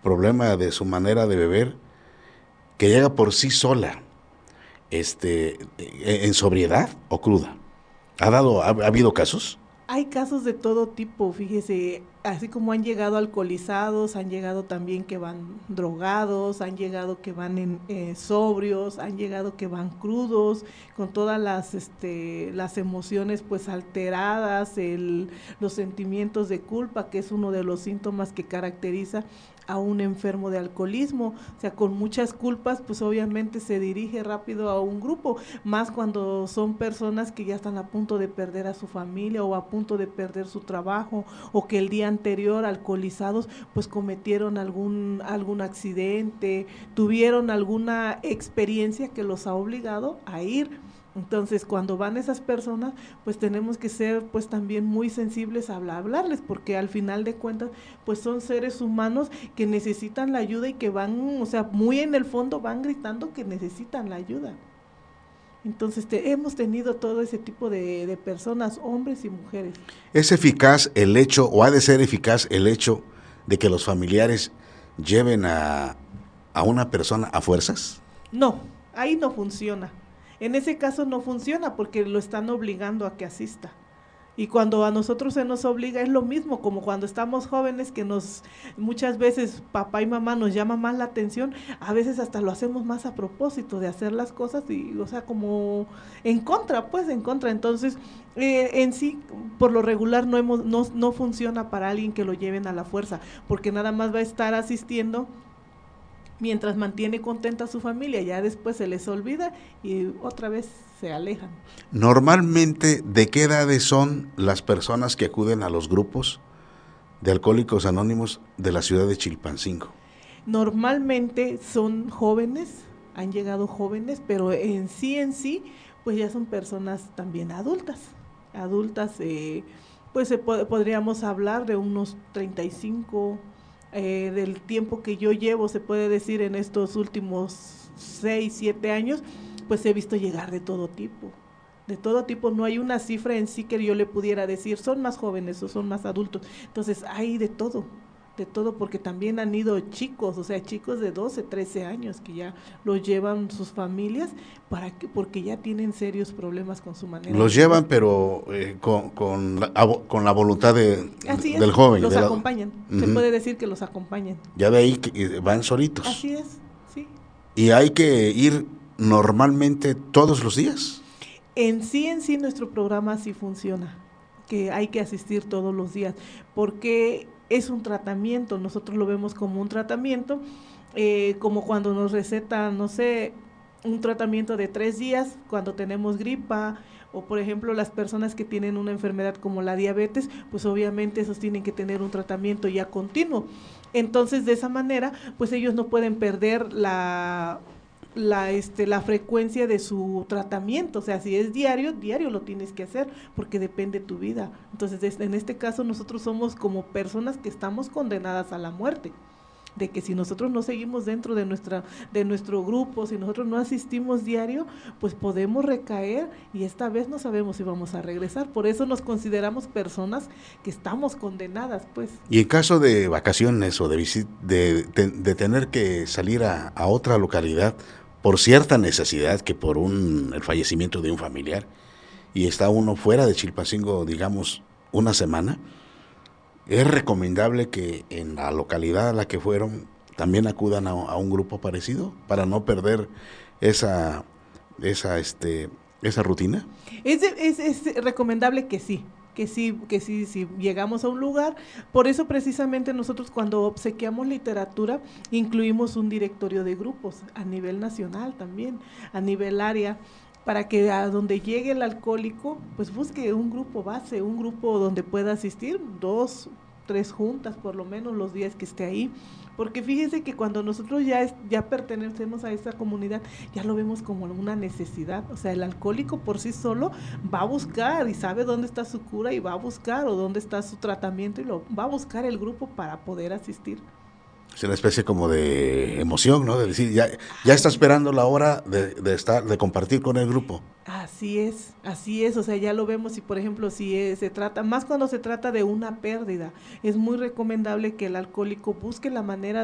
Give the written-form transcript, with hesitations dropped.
problema de su manera de beber, que llega por sí sola, en sobriedad o cruda. ¿Ha habido casos? Hay casos de todo tipo, fíjese, así como han llegado alcoholizados, han llegado también que van drogados, han llegado que van sobrios, han llegado que van crudos, con todas las emociones pues alteradas, los sentimientos de culpa, que es uno de los síntomas que caracteriza a un enfermo de alcoholismo. O sea, con muchas culpas pues obviamente se dirige rápido a un grupo, más cuando son personas que ya están a punto de perder a su familia o a punto de perder su trabajo, o que el día anterior alcoholizados pues cometieron algún accidente, tuvieron alguna experiencia que los ha obligado a ir. Entonces, cuando van esas personas, pues tenemos que ser pues también muy sensibles a hablarles, porque al final de cuentas, pues son seres humanos que necesitan la ayuda y que van, o sea, muy en el fondo van gritando que necesitan la ayuda. Entonces, hemos tenido todo ese tipo de personas, hombres y mujeres. ¿Es eficaz el hecho, o ha de ser eficaz el hecho, de que los familiares lleven a una persona a fuerzas? No, ahí no funciona. En ese caso no funciona porque lo están obligando a que asista. Y cuando a nosotros se nos obliga es lo mismo, como cuando estamos jóvenes que muchas veces papá y mamá nos llama más la atención, a veces hasta lo hacemos más a propósito de hacer las cosas y, o sea, como en contra, pues en contra. Entonces, en sí, por lo regular no funciona para alguien que lo lleven a la fuerza, porque nada más va a estar asistiendo mientras mantiene contenta a su familia, ya después se les olvida y otra vez se alejan. Normalmente, ¿de qué edades son las personas que acuden a los grupos de Alcohólicos Anónimos de la ciudad de Chilpancingo? Normalmente son jóvenes, han llegado jóvenes, pero en sí, pues ya son personas también adultas, pues podríamos hablar de unos 35, del tiempo que yo llevo, se puede decir en estos últimos 6, 7 años, pues he visto llegar de todo tipo, no hay una cifra en sí que yo le pudiera decir, son más jóvenes o son más adultos, entonces hay de todo, porque también han ido chicos, o sea, chicos de 12, 13 años que ya los llevan sus familias porque ya tienen serios problemas con su manera Los de vivir. llevan, pero con la voluntad Así del es, joven. los acompañan, se Uh-huh. puede decir que los acompañan. Ya de ahí que van solitos. Así es, sí. Y hay que ir normalmente todos los días. En sí nuestro programa sí funciona, que hay que asistir todos los días, porque es un tratamiento, nosotros lo vemos como un tratamiento, como cuando nos recetan, no sé, un tratamiento de 3 días cuando tenemos gripa, o por ejemplo las personas que tienen una enfermedad como la diabetes, pues obviamente esos tienen que tener un tratamiento ya continuo. Entonces de esa manera, pues ellos no pueden perder la frecuencia de su tratamiento, o sea, si es diario, diario lo tienes que hacer, porque depende tu vida. Entonces, en este caso nosotros somos como personas que estamos condenadas a la muerte, de que si nosotros no seguimos dentro de nuestro grupo, si nosotros no asistimos diario, pues podemos recaer y esta vez no sabemos si vamos a regresar. Por eso nos consideramos personas que estamos condenadas, pues. Y en caso de vacaciones o de tener que salir a otra localidad por cierta necesidad, que por el fallecimiento de un familiar, y está uno fuera de Chilpancingo, digamos, una semana, es recomendable que en la localidad a la que fueron también acudan a un grupo parecido para no perder esa esa esa rutina. Es recomendable si llegamos a un lugar. Por eso precisamente nosotros cuando obsequiamos literatura incluimos un directorio de grupos a nivel nacional también, a nivel área, para que a donde llegue el alcohólico, pues busque un grupo base, un grupo donde pueda asistir 2, 3 juntas por lo menos los días que esté ahí, porque fíjense que cuando nosotros ya pertenecemos a esa comunidad, ya lo vemos como una necesidad, o sea, el alcohólico por sí solo va a buscar y sabe dónde está su cura y va a buscar o dónde está su tratamiento y lo va a buscar el grupo para poder asistir. Es una especie como de emoción, ¿no? De decir, ya está esperando la hora de compartir con el grupo. Así es, o sea, ya lo vemos y por ejemplo, si se trata, más cuando se trata de una pérdida, es muy recomendable que el alcohólico busque la manera